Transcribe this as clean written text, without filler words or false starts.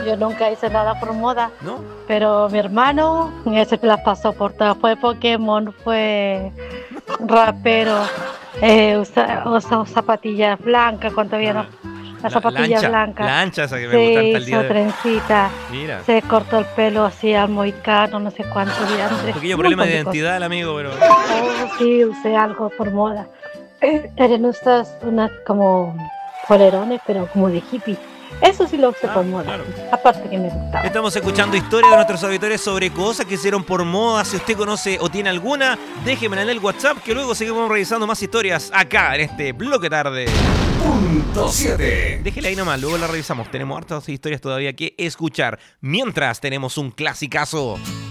yo nunca hice nada por moda, ¿No? pero mi hermano, ese las pasó por todas. Fue Pokémon, fue rapero, usó zapatillas blancas cuando había Ah, las la zapatillas ancha, blancas. la ancha esa que me gusta Se hasta el día hizo de hoy. trencita, Mira, se cortó el pelo así al mohicano, no sé cuánto un diantre, pequeño un problema montón de de cosas. identidad el amigo, pero... Oh, sí, usé algo por moda. Eran unas como polerones, pero como de hippie. Eso sí lo usé Ah, por moda. claro. Aparte que me gustaba. Estamos escuchando historias de nuestros auditores sobre cosas que hicieron por moda. Si usted conoce o tiene alguna, déjemela en el WhatsApp, que luego seguimos revisando más historias acá en este bloque tarde. Punto 7. Déjela ahí nomás, luego la revisamos. Tenemos hartas historias todavía que escuchar. Mientras tenemos un clasicazo.